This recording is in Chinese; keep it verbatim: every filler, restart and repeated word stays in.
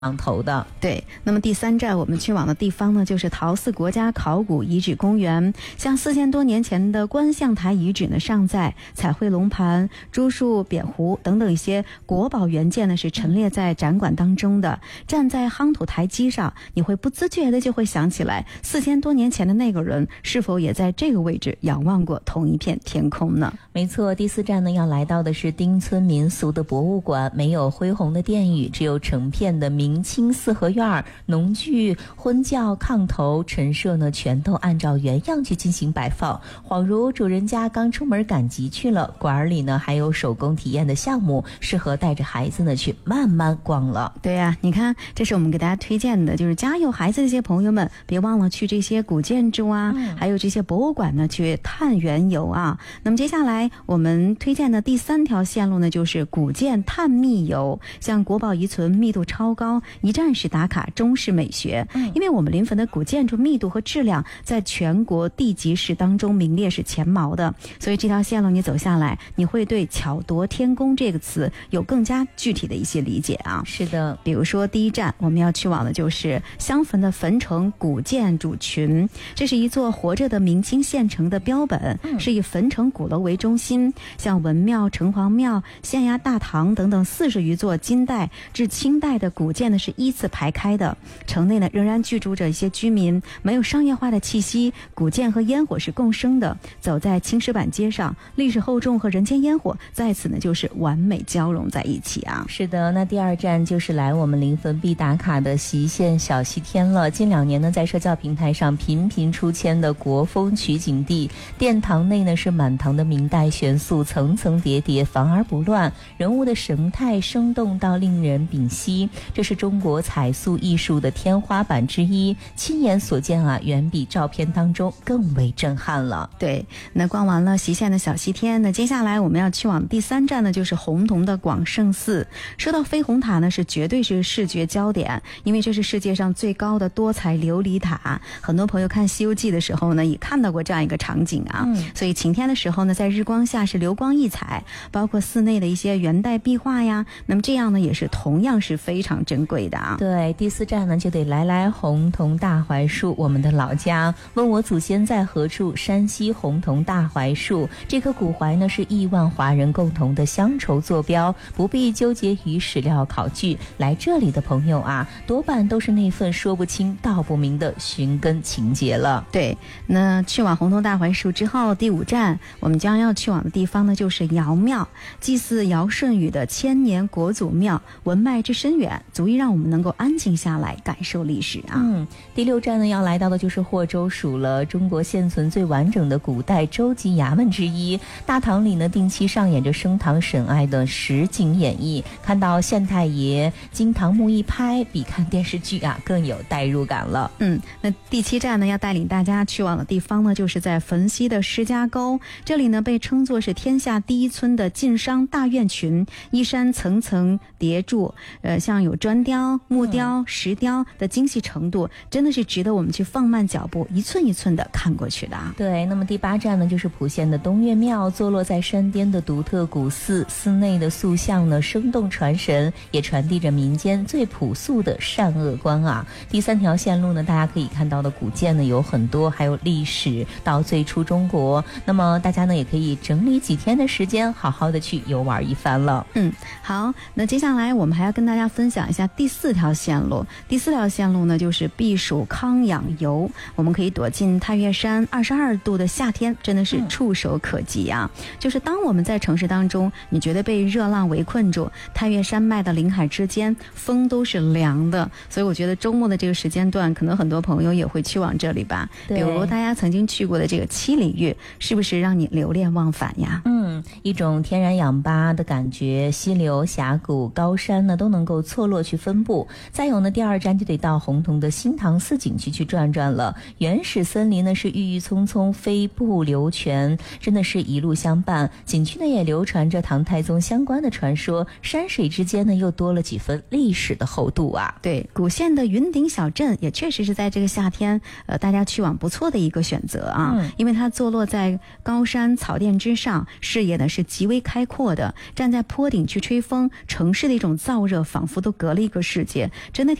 上头的。 对，那么第三站我们去往的地方呢，就是陶寺国家考古遗址公园。像四千多年前的观象台遗址呢尚在，彩绘龙盘、朱树扁壶等等一些国宝原件呢是陈列在展馆当中的。站在夯土台基上，你会不自觉的就会想起来，四千多年前的那个人是否也在这个位置仰望过同一片天空呢？ 没错，第四站呢要来到的是丁村民俗的博物馆，没有恢宏的殿宇，只有成片的明明清四合院，农具、婚轿、炕头、陈设呢，全都按照原样去进行摆放，恍如主人家刚出门赶集去了。馆里呢还有手工体验的项目，适合带着孩子呢去慢慢逛了。 对呀、啊，你看，这是我们给大家推荐的，就是家有孩子的这些朋友们，别忘了去这些古建筑啊，嗯、还有这些博物馆呢去探园游啊。那么接下来我们推荐的第三条线路呢，就是古建探秘游，像国宝遗存密度超高。一站式打卡，中式美学。嗯，因为我们临汾的古建筑密度和质量在全国地级市当中名列是前茅的，所以这条线路你走下来，你会对巧夺天工这个词有更加具体的一些理解啊。 是的， 比如说第一站我们要去往的就是襄汾的汾城古建筑群，这是一座活着的明清县城的标本，嗯、是以汾城鼓楼为中心，像文庙、城隍庙、县衙大堂等等四十余座金代至清代的古建呢是依次排开的。城内呢仍然居住着一些居民，没有商业化的气息，古建和烟火是共生的。走在青石板街上，历史厚重和人间烟火在此呢就是完美交融在一起啊。 是的，那第二站就是来我们临汾必打卡的习县小西天了。近两年呢在社交平台上频频出签的国风取景地，殿堂内呢是满堂的明代元素层层叠叠，繁而不乱，人物的神态生动到令人屏息。这是中国彩塑艺术的天花板之一，亲眼所见啊，远比照片当中更为震撼了。 对，那逛完了习县的小西天，那接下来我们要去往第三站呢，就是洪洞的广胜寺。说到飞虹塔呢，是绝对是视觉焦点，因为这是世界上最高的多彩琉璃塔。很多朋友看《西游记》的时候呢，也看到过这样一个场景啊。嗯、所以晴天的时候呢，在日光下是流光溢彩，包括寺内的一些元代壁画呀，那么这样呢，也是同样是非常珍贵的啊。 对，第四站呢就得来来洪洞大槐树，我们的老家。问我祖先在何处？山西洪洞大槐树。这棵古槐呢是亿万华人共同的乡愁坐标，不必纠结于史料考据。来这里的朋友啊，多半都是那份说不清道不明的寻根情结了。 对，那去往洪洞大槐树之后，第五站我们将要去往的地方呢就是尧庙，祭祀尧舜禹的千年国祖庙，文脉之深远，足以让我们能够安静下来感受历史啊。 嗯，第六站呢要来到的就是霍州署了，中国现存最完整的古代州级衙门之一。大堂里呢定期上演着升堂审案的实景演绎，看到县太爷金堂木一拍，比看电视剧啊更有代入感了。 嗯，那第七站呢要带领大家去往的地方呢，就是在汾西的施家沟，这里呢被称作是天下第一村的晋商大院群，依山层层叠筑，呃，像有砖雕、木雕、石雕的精细程度，真的是值得我们去放慢脚步，一寸一寸的看过去的啊。 对，那么第八站呢，就是莆县的东岳庙，坐落在山巅的独特古寺，寺内的塑像呢，生动传神，也传递着民间最朴素的善恶观啊。第三条线路呢，大家可以看到的古建呢有很多，还有历史到最初中国，那么大家呢也可以整理几天的时间，好好的去游玩一番了。 嗯，好，那接下来我们还要跟大家分享一下第四条线路。第四条线路呢，就是避暑康养游，我们可以躲进太岳山，二十二度的夏天真的是触手可及啊。嗯、就是当我们在城市当中，你觉得被热浪围困住，太岳山脉的林海之间，风都是凉的，所以我觉得周末的这个时间段，可能很多朋友也会去往这里吧。比如大家曾经去过的这个七里峪，是不是让你流连忘返呀？ 嗯，一种天然氧吧的感觉，溪流、峡谷、高山呢都能够错落去分布。再有呢，第二站就得到洪洞的新塘寺景区去转转了。原始森林呢是郁郁葱葱，飞步流泉，真的是一路相伴。景区呢也流传着唐太宗相关的传说，山水之间呢又多了几分历史的厚度啊。 对，古县的云顶小镇也确实是在这个夏天，呃，大家去往不错的一个选择啊。嗯、因为它坐落在高山草甸之上，视野呢是极为开阔的，站在坡顶去吹风，城市的一种燥热仿佛都隔了一个个世界，真的